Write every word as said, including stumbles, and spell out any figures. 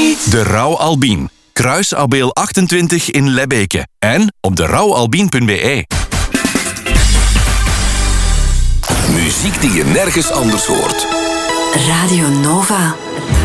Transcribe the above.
De Rauw Albien. Kruisabeel achtentwintig in Lebbeke. En op de rouwalbien punt b e. Muziek die je nergens anders hoort. Radio Nova.